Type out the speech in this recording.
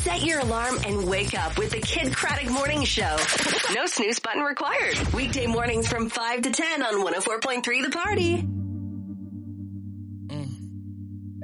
Set your alarm and wake up with the Kid Craddock Morning Show. No snooze button required. Weekday mornings from 5 to 10 on 104.3 The Party.